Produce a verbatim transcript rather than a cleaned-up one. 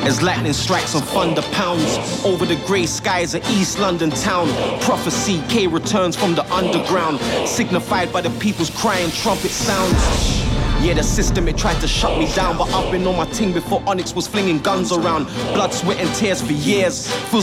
As lightning strikes and thunder pounds over the grey skies of East London town. Prophecy, K returns from the underground, signified by the people's crying trumpet sounds. Yeah, the system, it tried to shut me down, but I've been on my ting before Onyx was flinging guns around. Blood, sweat and tears for years. Feels